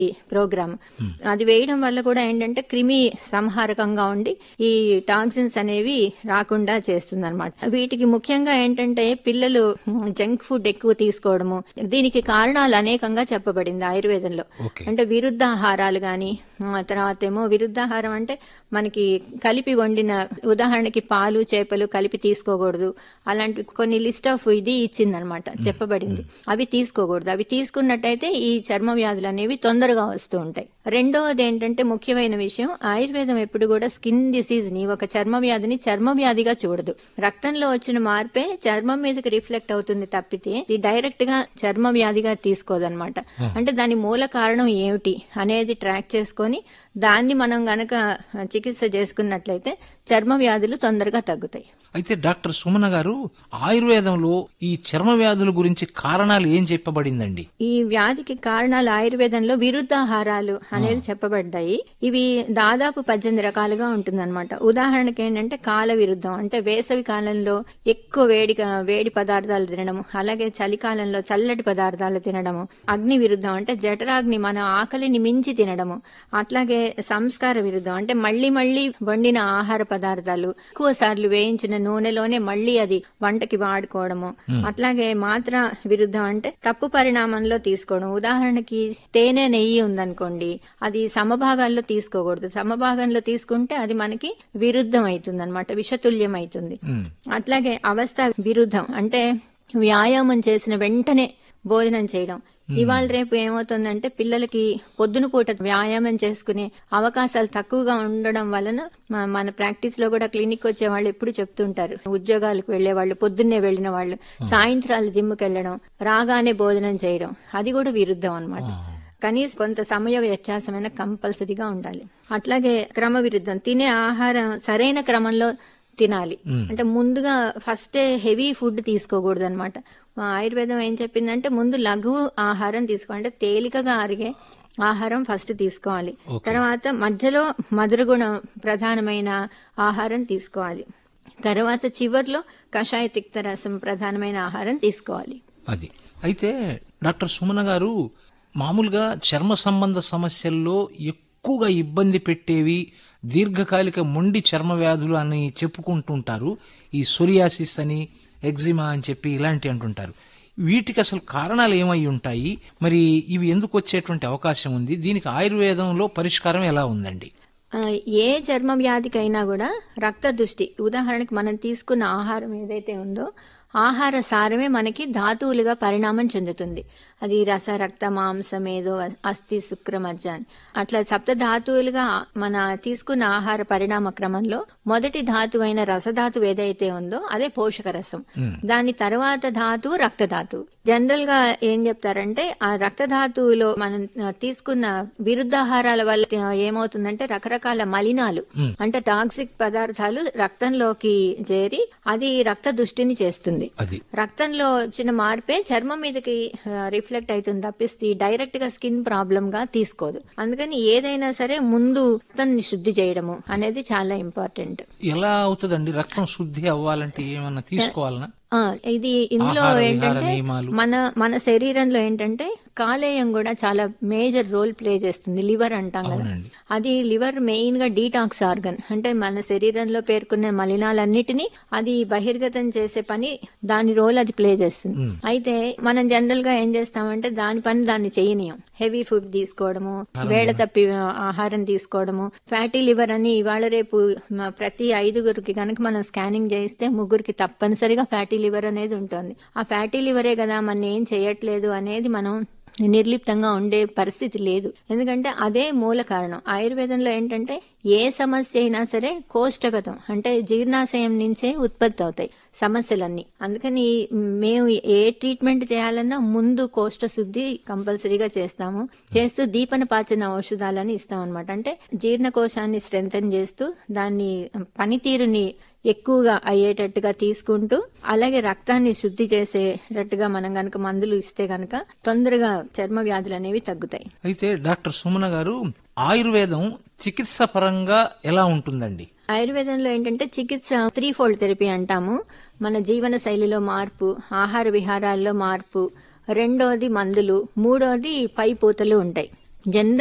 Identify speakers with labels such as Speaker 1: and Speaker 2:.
Speaker 1: Programme. అది వేయడం వల్ల కూడా ఏంటంటే క్రిమి సంహారకంగా ఉండి ఈ టాక్సిన్స్ అనేవి రాకుండా చేస్తుంది అనమాట. వీటికి ముఖ్యంగా ఏంటంటే పిల్లలు జంక్ ఫుడ్ ఎక్కువ తీసుకోవడము, దీనికి కారణాలు అనేకంగా చెప్పబడింది ఆయుర్వేదంలో. అంటే విరుద్ధాహారాలు గాని, తర్వాత ఏమో విరుద్ధాహారం అంటే మనకి కలిపి వండిన, ఉదాహరణకి పాలు చేపలు కలిపి తీసుకోకూడదు, అలాంటి కొన్ని లిస్ట్ ఆఫ్ ఇది ఇచ్చిందనమాట, చెప్పబడింది. అవి తీసుకోకూడదు. అవి తీసుకున్నట్టయితే ఈ చర్మ వ్యాధులు అనేవి తొందరగా వస్తూ ఉంటాయి. రెండవది ఏంటంటే ముఖ్యమైన విషయం, ఆయుర్వేదం ఎప్పుడు కూడా స్కిన్ డిసీజ్ ని, ఒక చర్మ వ్యాధిని చర్మ వ్యాధిగా చూడదు. రక్తంలో వచ్చిన మార్పే చర్మం మీదకి రిఫ్లెక్ట్ అవుతుంది తప్పితే ఇది డైరెక్ట్ గా చర్మ వ్యాధిగా తీసుకోదన్నమాట. అంటే దాని మూల కారణం ఏమిటి అనేది ట్రాక్ చేసుకొని దాన్ని మనం గనక చికిత్స చేసుకున్నట్లయితే చర్మ వ్యాధులు తొందరగా తగ్గుతాయి.
Speaker 2: అయితే డాక్టర్ సుమన గారు, ఆయుర్వేదంలో ఈ చర్మ వ్యాధుల గురించి కారణాలు ఏం చెప్పబడిందండి?
Speaker 1: ఈ వ్యాధికి కారణాలు ఆయుర్వేదంలో విరుద్ధాహారాలు అనేది చెప్పబడ్డాయి. ఇవి దాదాపు 18 రకాలుగా ఉంటుందన్నమాట. ఉదాహరణకి ఏంటంటే కాల విరుద్ధం, అంటే వేసవి కాలంలో ఎక్కువ వేడి పదార్థాలు తినడము, అలాగే చలికాలంలో చల్లటి పదార్థాలు తినడము. అగ్ని విరుద్ధం అంటే జఠరాగ్ని, మన ఆకలిని మించి తినడము. అట్లాగే సంస్కార విరుద్ధం అంటే మళ్లీ మళ్లీ వండిన ఆహార పదార్థాలు, ఎక్కువ సార్లు వేయించిన నూనెలోనే మళ్లీ అది వంటకి వాడుకోవడము. అట్లాగే మాత్ర విరుద్ధం అంటే తప్పు పరిణామంలో తీసుకోవడం. ఉదాహరణకి తేనె నెయ్యి ఉందనుకోండి, అది సమభాగాల్లో తీసుకోకూడదు. సమభాగంలో తీసుకుంటే అది మనకి విరుద్ధం అవుతుంది అనమాట, విషతుల్యం అవుతుంది. అట్లాగే అవస్థ విరుద్ధం అంటే వ్యాయామం చేసిన వెంటనే భోజనం చేయడం. ఇవాళ రేపు ఏమవుతుందంటే పిల్లలకి పొద్దున పూట వ్యాయామం చేసుకునే అవకాశాలు తక్కువగా ఉండడం వలన మన ప్రాక్టీస్ లో కూడా క్లినిక్ వచ్చే వాళ్ళు ఎప్పుడు చెప్తుంటారు, ఉద్యోగాలకు వెళ్లే వాళ్ళు, పొద్దున్నే వెళ్లిన వాళ్ళు సాయంత్రాలు జిమ్కి వెళ్లడం, రాగానే భోజనం చేయడం, అది కూడా విరుద్ధం అన్నమాట. కనీసం కొంత సమయ వ్యత్యాసమైన కంపల్సరీగా ఉండాలి. అట్లాగే క్రమ విరుద్ధం, తినే ఆహారం సరైన క్రమంలో తినాలి. అంటే ముందుగా ఫస్టే హెవీ ఫుడ్ తీసుకోకూడదు అనమాట. ఆయుర్వేదం ఏం చెప్పిందంటే ముందు లఘువు ఆహారం తీసుకోవాలి, అంటే తేలికగా అరిగే ఆహారం ఫస్ట్ తీసుకోవాలి. తర్వాత మధ్యలో మధురగుణం ప్రధానమైన ఆహారం తీసుకోవాలి. తర్వాత చివర్లో కషాయ తిక్త రసం ప్రధానమైన ఆహారం తీసుకోవాలి.
Speaker 2: అది అయితే డాక్టర్ సుమన గారు, మామూలుగా చర్మ సంబంధ సమస్యల్లో ఎక్కువగా ఇబ్బంది పెట్టేవి దీర్ఘకాలిక మొండి చర్మ వ్యాధులు అని చెప్పుకుంటుంటారు. ఈ సోరియాసిస్ అని, ఎగ్జిమా అని చెప్పి ఇలాంటి అంటుంటారు. వీటికి అసలు కారణాలు ఏమై ఉంటాయి, మరి ఇవి ఎందుకు వచ్చేటువంటి అవకాశం ఉంది, దీనికి ఆయుర్వేదంలో పరిష్కారం ఎలా ఉందండి?
Speaker 1: ఏ చర్మ వ్యాధికైనా కూడా రక్త దృష్టి, ఉదాహరణకి మనం తీసుకున్న ఆహారం ఏదైతే ఉందో ఆహార సారమే మనకి ధాతువులుగా పరిణామం చెందుతుంది. అది రస, రక్త, మాంసం, ఏదో అస్థి, శుక్ర, మజ్జ అని అట్లా సప్త ధాతువులుగా మన తీసుకున్న ఆహార పరిణామ క్రమంలో మొదటి ధాతువు అయిన రసధాతువు ఏదైతే ఉందో అదే పోషక రసం. దాని తర్వాత ధాతువు రక్తధాతువు. జనరల్ గా ఏం చెప్తారంటే ఆ రక్తధాతువులో మనం తీసుకున్న విరుద్ధాహారాల వల్ల ఏమవుతుందంటే రకరకాల మలినాలు, అంటే టాక్సిక్ పదార్థాలు రక్తంలోకి చేరి అది రక్త దుష్టిని చేస్తుంది. రక్తంలో వచ్చిన మార్పే చర్మం మీదకి రిఫ్లెక్ట్ అవుతుంది తప్పిస్తే డైరెక్ట్ గా స్కిన్ ప్రాబ్లం గా తీసుకోదు. అందుకని ఏదైనా సరే ముందు రక్తాన్ని శుద్ధి చేయడము అనేది చాలా ఇంపార్టెంట్.
Speaker 2: ఎలా అవుతుందండి రక్తం శుద్ధి అవ్వాలంటే? ఏమన్నా తీసుకోవాలనా?
Speaker 1: ఇది ఇందులో ఏంటంటే మన శరీరంలో ఏంటంటే కాలేయం కూడా చాలా మేజర్ రోల్ ప్లే చేస్తుంది. లివర్ అంటాం కదా, అది లివర్ మెయిన్ గా డీటాక్స్ ఆర్గన్, అంటే మన శరీరంలో పేర్కొన్న మలినాలన్నిటినీ అది బహిర్గతం చేసే పని, దాని రోల్ అది ప్లే చేస్తుంది. అయితే మనం జనరల్ గా ఏం చేస్తామంటే దాని పని దాన్ని చేయనీయం. హెవీ ఫుడ్ తీసుకోవడము, వేళ తప్పి ఆహారం తీసుకోవడము, ఫ్యాటీ లివర్ అని ఇవాళ రేపు ప్రతి 5గురికి కనుక మనం స్కానింగ్ చేయిస్తే 3గురికి తప్పనిసరిగా ఫ్యాటీ లివర్ అనేది ఉంటుంది. ఆ ఫ్యాటీ లివరే కదా మన ఏం చేయట్లేదు అనేది మనం నిర్లిప్తంగా ఉండే పరిస్థితి లేదు. ఎందుకంటే అదే మూల కారణం. ఆయుర్వేదంలో ఏంటంటే ఏ సమస్య అయినా సరే కోష్టగతం, అంటే జీర్ణాశయం నుంచే ఉత్పత్తి అవుతాయి సమస్యలన్నీ. అందుకని మేము ఏ ట్రీట్మెంట్ చేయాలన్నా ముందు కోష్ట శుద్ధి కంపల్సరీగా చేస్తాము. చేస్తూ దీపన పాచన ఔషధాలని ఇస్తాం అనమాట. అంటే జీర్ణకోశాన్ని స్ట్రెంథెన్ చేస్తూ దాన్ని పనితీరుని ఎక్కువగా అయ్యేటట్టుగా తీసుకుంటూ, అలాగే రక్తాన్ని శుద్ధి చేసేటట్టుగా మనం గనక మందులు ఇస్తే గనక తొందరగా చర్మ వ్యాధులు అనేవి తగ్గుతాయి.
Speaker 2: అయితే డాక్టర్ సుమన గారు, ఆయుర్వేదం చికిత్స పరంగా ఎలా ఉంటుందండి?
Speaker 1: ఆయుర్వేదంలో ఏంటంటే చికిత్స 3-fold థెరపీ అంటాము. మన జీవన శైలిలో మార్పు, ఆహార విహారాల్లో మార్పు, రెండోది మందులు, మూడోది పై పూతలు ఉంటాయి. జనరల్